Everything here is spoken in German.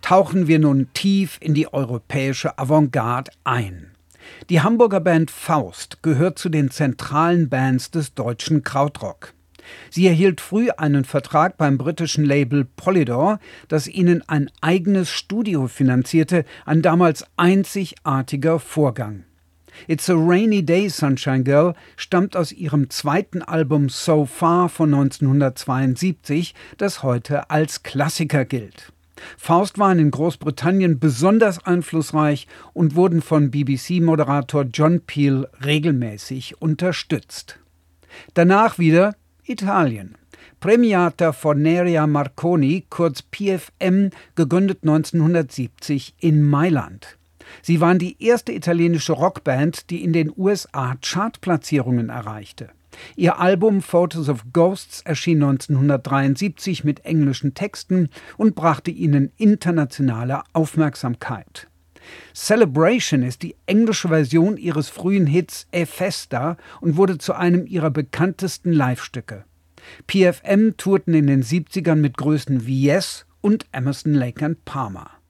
tauchen wir nun tief in die europäische Avantgarde ein. Die Hamburger Band Faust gehört zu den zentralen Bands des deutschen Krautrock. Sie erhielt früh einen Vertrag beim britischen Label Polydor, das ihnen ein eigenes Studio finanzierte, ein damals einzigartiger Vorgang. It's a Rainy Day, Sunshine Girl stammt aus ihrem zweiten Album So Far von 1972, das heute als Klassiker gilt. Faust waren in Großbritannien besonders einflussreich und wurden von BBC-Moderator John Peel regelmäßig unterstützt. Danach wieder Italien. Premiata Forneria Marconi, kurz PFM, gegründet 1970 in Mailand. Sie waren die erste italienische Rockband, die in den USA Chartplatzierungen erreichte. Ihr Album Photos of Ghosts erschien 1973 mit englischen Texten und brachte ihnen internationale Aufmerksamkeit. Celebration ist die englische Version ihres frühen Hits E Festa und wurde zu einem ihrer bekanntesten Livestücke. PFM tourten in den 70ern mit Größen wie Yes und Emerson, Lake and Palmer.